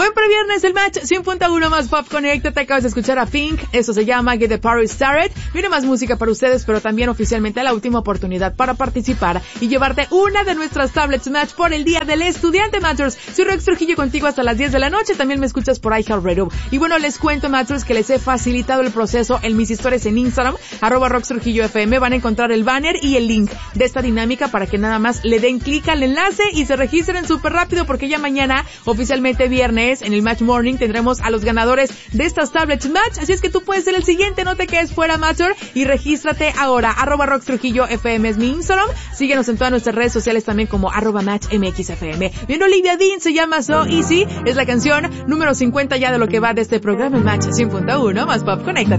Buen previernes, el Match 100.1 más Pop Connect. Te acabas de escuchar a Pink, eso se llama Get the Party Started. Viene más música para ustedes, pero también oficialmente la última oportunidad para participar y llevarte una de nuestras tablets Match por el Día del Estudiante, Matchers. Soy Rox Trujillo contigo hasta las 10 de la noche, también me escuchas por iHeartRadio. Y bueno, les cuento, Matchers, que les he facilitado el proceso en mis historias en Instagram, @RoxTrujilloFM. Van a encontrar el banner y el link de esta dinámica para que nada más le den clic al enlace y se registren súper rápido, porque ya mañana, oficialmente viernes, en el Match Morning tendremos a los ganadores de estas tablets Match, así es que tú puedes ser el siguiente, no te quedes fuera, Matcher, y regístrate ahora, @RoxTrujilloFM es mi Instagram, síguenos en todas nuestras redes sociales también como @MatchMXFM. Bien, Olivia Dean se llama So Easy, es la canción número 50 ya de lo que va de este programa, el Match 100.1 más Pop Connect.